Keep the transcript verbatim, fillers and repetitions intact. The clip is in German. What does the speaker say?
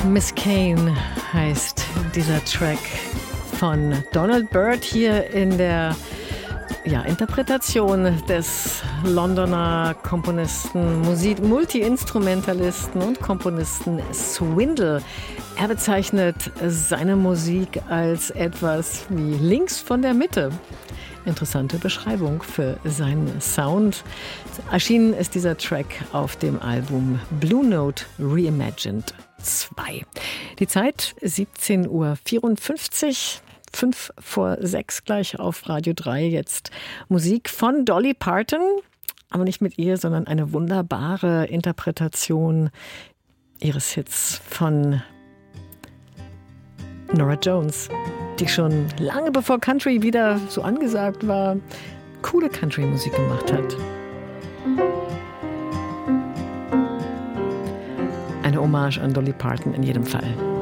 Miss Kane heißt dieser Track von Donald Byrd hier in der ja, Interpretation des Londoner Komponisten, Musik, Multi-Instrumentalisten und Komponisten Swindle. Er bezeichnet seine Musik als etwas wie links von der Mitte. Interessante Beschreibung für seinen Sound. Erschienen ist dieser Track auf dem Album Blue Note Reimagined zwei. Die Zeit siebzehn Uhr vierundfünfzig, fünf vor sechs gleich auf Radio drei. Jetzt Musik von Dolly Parton, aber nicht mit ihr, sondern eine wunderbare Interpretation ihres Hits von Norah Jones, die schon lange bevor Country wieder so angesagt war, coole Country-Musik gemacht hat. Eine Hommage an Dolly Parton in jedem Fall.